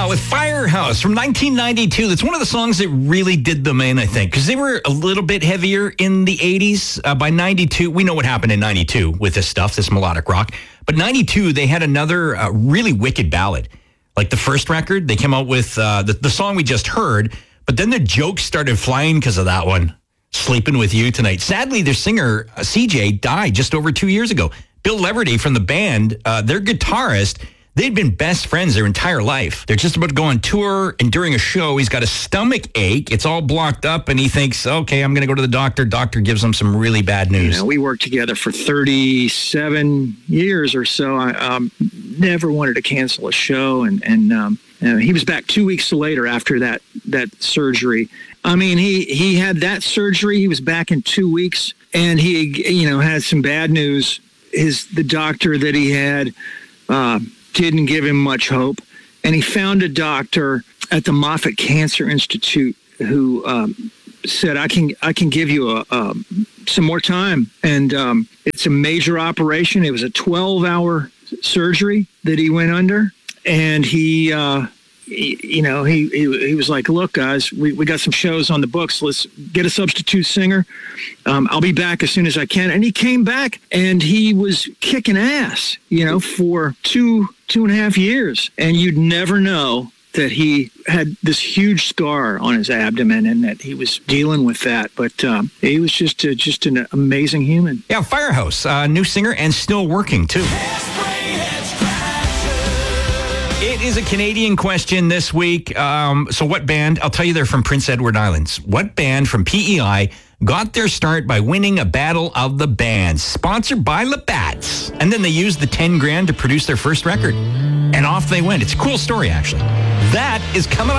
now with Firehouse from 1992. That's one of the songs that really did them in, I think, because they were a little bit heavier in the 80s. By 92, we know what happened in 92 with this stuff, this melodic rock. But 92, they had another really wicked ballad. Like the first record, they came out with the song we just heard, but then the jokes started flying because of that one, Sleeping With You Tonight. Sadly, their singer, CJ, died just over 2 years ago. Bill Leverty from the band, their guitarist, they'd been best friends their entire life. They're just about to go on tour, and during a show, he's got a stomach ache. It's all blocked up, and he thinks, okay, I'm going to go to the doctor. Doctor gives him some really bad news. You know, we worked together for 37 years or so. I never wanted to cancel a show, and he was back 2 weeks later after that surgery. I mean, he had that surgery. He was back in 2 weeks, and he, had some bad news. The doctor that he had didn't give him much hope, and he found a doctor at the Moffitt Cancer Institute who said, I can give you some more time, and it's a major operation. It was a 12-hour surgery that he went under, and he was like, look, guys, we got some shows on the books. Let's get a substitute singer. I'll be back as soon as I can. And he came back, and he was kicking ass, for 2.5 years. And you'd never know that he had this huge scar on his abdomen and that he was dealing with that. But he was just an amazing human. Yeah, Firehouse, new singer and still working, too. It is a Canadian question this week. So what band, I'll tell you they're from Prince Edward Islands. What band from PEI got their start by winning a battle of the bands, sponsored by Labatt's? And then they used the 10 grand to produce their first record. And off they went. It's a cool story, actually. That is coming up.